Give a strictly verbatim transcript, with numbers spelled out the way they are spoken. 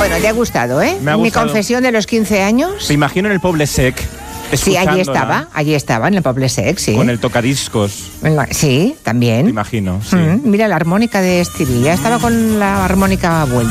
Bueno, te ha gustado, ¿eh? Me ha Mi gustado. confesión de los quince años. Te imagino en el Poble Sec. Sí, allí escuchándola, estaba, allí estaba, en el Poble Sec, sí. Con el tocadiscos. En la- Sí, también. Te imagino, sí. Mm, mira la armónica de Stevie, ya estaba con la armónica vuelta.